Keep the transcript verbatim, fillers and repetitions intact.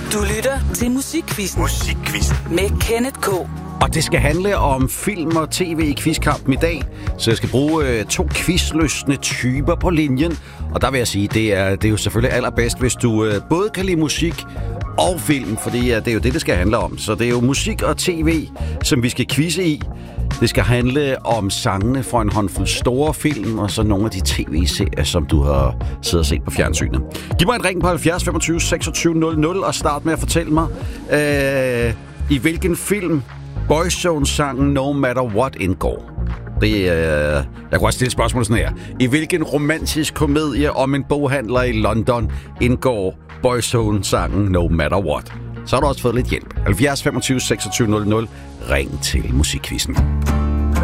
Du lytter til Musikquizzen. Musikquizzen. Med Kenneth K. Og det skal handle om film og tv i quizkampen i dag. Så jeg skal bruge øh, to quizløsne typer på linjen. Og der vil jeg sige, det er, det er jo selvfølgelig allerbedst, hvis du øh, både kan lide musik og film. Fordi ja, det er jo det, det skal handle om. Så det er jo musik og tv, som vi skal quizze i. Det skal handle om sangene fra en håndfuld store film, og så nogle af de tv-serier, som du har siddet og set på fjernsynet. Giv mig en ring på halvfjerds femogtyve seksogtyve nul nul og start med at fortælle mig, øh, i hvilken film Boyzone-sangen No Matter What indgår. Det, øh, jeg kunne også stille spørgsmål sådan her. I hvilken romantisk komedie om en boghandler i London indgår Boyzone-sangen No Matter What? Så har du også fået lidt hjælp. halvfjerds femogtyve seksogtyve nul nul. Ring til Musikquizzen.